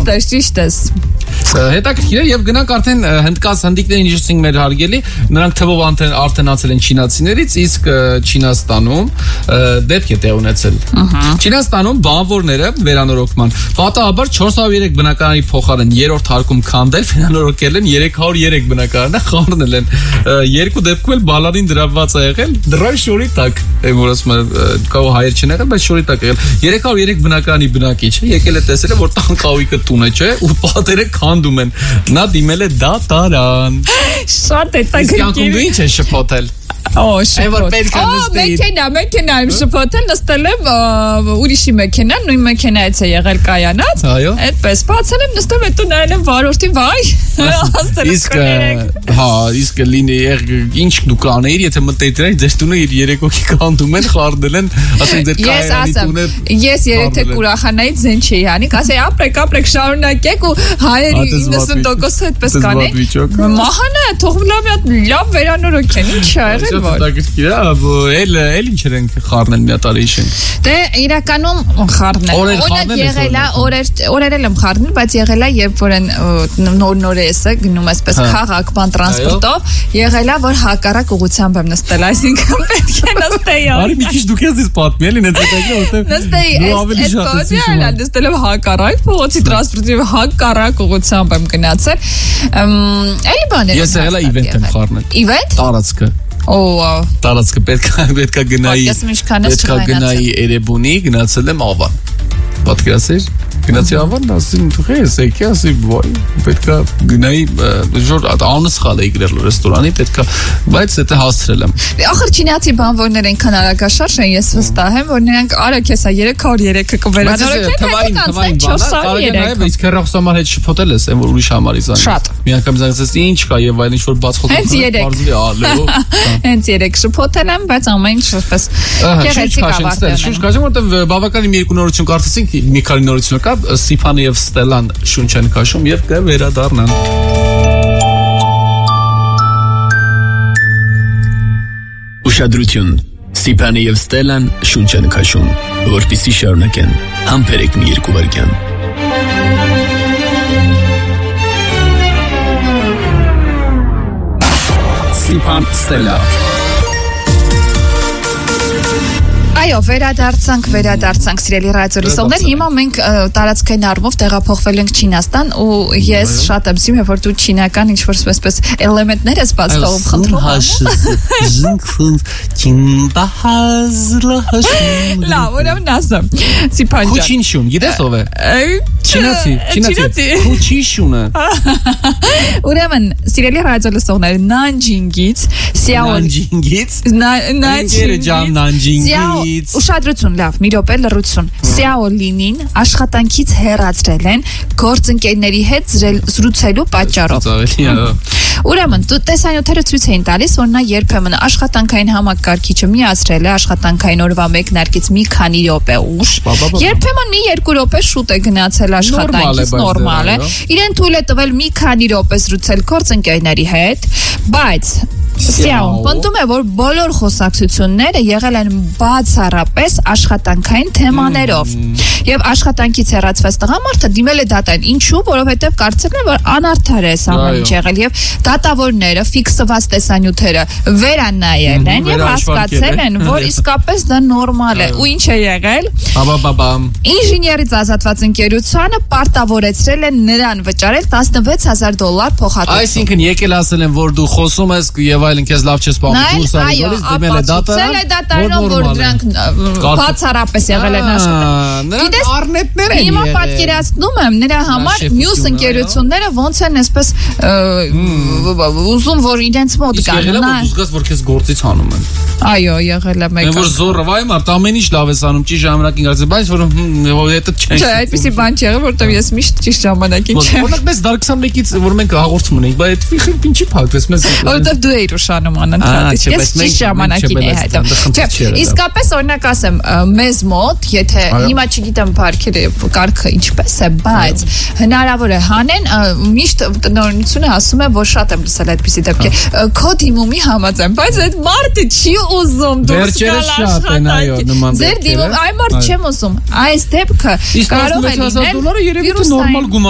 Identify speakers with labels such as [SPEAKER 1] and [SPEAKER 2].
[SPEAKER 1] Ճիշտ ես
[SPEAKER 2] Հետաքրքիր է եւ գնանք արդեն հնդկաց հնդիկներին իջեցինք մեր հարգելի նրանք թվով արդենացել են չինացիներից իսկ Չինաստանում դեպք է տեղ ունեցել Չինաստանում բանվորները վերանորոգման պատահաբար 403 բնակարանի փոխարեն երրորդ հարկում քանդել վերանորոգել են 303 բնակարանը խառնել են երկու դեպքում էլ բալանին դրված է եղել դրան շորի տակ որ ասում կա հայեր չեն եղել բայց շորի տակ եղել 303 բնակարանի բնակիչը եկել է տեսել որ տան կավիկը տունը չէ ու պատերը քանդում են նա դիմել է դատարան
[SPEAKER 1] Շատ է տակը
[SPEAKER 2] Իսկ անկում դու ինչ ես շփոթել
[SPEAKER 1] մեքենա եմ շփոթել նստել եմ ուրիշի մեքենա նույն մեքենայից է եղել կայանած այդպես բացել եմ նստել հետո նայել եմ վարորդին վայ
[SPEAKER 2] իսկ լինի ինչ դու կանեիր եթե մտեիր դրանից ձեր տունը երեք հոգի կանդում են խառնել են ասեն ձեր կայանի տունը
[SPEAKER 1] ես երեք թե կուրախանայից զեն չի անի ասեի ապրեք շարունակեք ու հայերի 90% այդպես կանեի մահանա թող լավ վերանորոգ են ինչ ա եղել
[SPEAKER 2] Էլ ինչեր ենք խառնել միատարի շենք
[SPEAKER 1] Դե իրականում խառնել օրեր եմ խառնել բայց եղել է երբ որ նոր էսը գնում այսպես քաղաքական տրանսպորտով եղել է որ հակառակ ուղղությամբ եմ նստել այսինքն պետք է նստեի
[SPEAKER 2] Արի մի քիչ դուք ես պատմի էլի
[SPEAKER 1] նստել եմ հակառակ փողոցի տրանսպորտի հակառակ ուղղությամբ եմ գնացել էլի բաներ
[SPEAKER 2] Ես եղել եմ իվենտ եմ խառնել
[SPEAKER 1] Իվենտ
[SPEAKER 2] Տարածքը Տարածքը պետք է գնայի Էրեբունի գնացել եմ Ավան Պատկերացրիր Գնացի Ավան ասին ես եկի ասի ոյ պետքա գնայի ժոր անունը սխալ էի գրել ռեստորանի պետքա բայց դա հասցրել եմ
[SPEAKER 1] Ախր չինացի բանվորներ այնքան արագաշարժ են ես վստահ եմ որ նրանք արագ հեսա 303-ը կվերանորոգեն
[SPEAKER 2] նայებ իսկ հեռախոսամար հետ շփոթել ես այն որ ուրիշ համարից անի
[SPEAKER 1] Շատ
[SPEAKER 2] մի անգամ զանգեցես ինչ կա եւ այլն ինչ որ բաց խոսում
[SPEAKER 1] Հենց 3 շփոթել եմ բայց ամեն ինչ այսպես գեղեցիկ ավարտել
[SPEAKER 2] Շուշ քաշեմ որտեվ բավականին մի երկու նորություն կարծեցինք մի քանի նորություն կա Սիփանը եւ Ստելան շունչ են քաշում եւ կվերադառնան
[SPEAKER 3] Ուշադրություն Սիփանը եւ Ստելան շունչ են քաշում որպեսզի շարունակեն համբերեք մի երկու վայրկյան Սիփան Ստելա
[SPEAKER 1] Այո, վերադարձանք սիրելի ռադիոլսողներ։ Հիմա մենք տարածքային առումով տեղափոխվել ենք Չինաստան ու ես շատ եմ սիրում, որ դու չինական ինչ-որ այսպես էլեմենտներ ես բաց տալում Լավ, ուրեմն ասեմ։ Սիփան ջան։
[SPEAKER 2] Քուչինշուն, գիտես ով է։ Չինացի։ Քուչիշունը։
[SPEAKER 1] Ուրեմն, սիրելի ռադիոլսողներ, Նանջինգից,
[SPEAKER 2] Նանջինգից
[SPEAKER 1] Ուշադրություն, լավ, մի րոպե լռություն Սյաոլինին աշխատանքից հեռացրել են գործընկերների հետ զրուցելու պատճառով Ուրեմն, տեսանյութերը ցույց էին տալիս, որ նա երբեմն աշխատանքային համակարգիչը միացրել է աշխատանքային օրվա մեկնարկից մի քանի րոպե ուշ Երբեմն մի 2 րոպե շուտ է գնացել աշխատանքից, նորմալ է Իրեն թույլ է տվել մի քանի րոպե զրուցել գործընկերների հետ, բայց Սյաուն պնդում է, որ բոլոր խոսակցությունները եղել են բացառապես աշխատանքային թեմաներով Եվ աշխատանքից հեռացված տղամարդը դիմել է դատային Ինչու, որովհետև կարծել է, որ անարդար է ամեն ինչ եղել Եվ դատավորները ֆիքսված տեսանյութերը վերանայել են Եվ հասկացել են, որ իսկապես դա նորմալ է Ու ինչ է եղել Ինժեներից ազատված ընկերությանը պարտավորեցրել են նրան վճարել $16,000 փոխհատուցում
[SPEAKER 2] Այսինքն եկել ասել են, որ դու խոսում ես եւ այլն քեզ լավ չես պահում դուրս արի դիմել է
[SPEAKER 1] դատարան որ դրանք բացառապես եղել են աշխատանք Գիտես
[SPEAKER 2] առնետներ են
[SPEAKER 1] Հիմա պատկերացնում եմ նրա համար մյուս ընկերությունները ոնց են այսպես ուզում որ իրենց մոտ գան
[SPEAKER 2] նա զգաս որ քեզ գործից հանում են
[SPEAKER 1] Այո եղել է մեկը
[SPEAKER 2] Որ զորը վայ մարդ ամեն ինչ լավ ես անում ճիշտ ժամանակին գացել բայց որ հետը չեն
[SPEAKER 1] Չէ այդպեսի բան չեղել որտեվ ես միշտ ճիշտ ժամանակին չեմ
[SPEAKER 2] Որոնք մեզ դար 21-ից որ մենք հաղորդում ունենք բայց այդ ինչի փակվեց մեզ
[SPEAKER 1] Որտեվ դու էիր ուշանում անընդհատ Ես ճիշտ ժամանակին էի հետո Չէ իսկապես օրինակ ասեմ մեզ մոտ եթե հիմա չգիտեմ բարքերը կարգը ինչպես է բայց հնարավոր է հանեն միշտ տնօրինությունը ասում է որ շատ եմ լսել այդպիսի դեպքեր քո դիմումի համաձայն բայց այդ մարդը չի ուզում դուրս գալ աշխատանքի ձեր դիմում այ մարդ չեմ ուզում այս դեպքը կարող է լինել
[SPEAKER 2] $16,000 երևի նորմալ